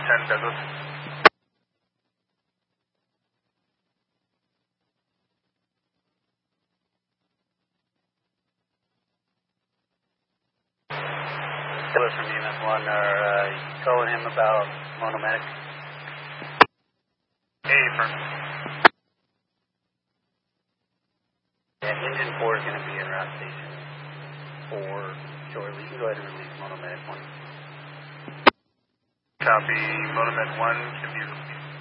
10 Douglas. Douglas from EMS 1, are you calling him about Monomedic? Affirm. Yeah, Engine 4 is going to be in route station 4 shortly. You can go ahead and release Monomedic 1. Copy. Monomed 1 can be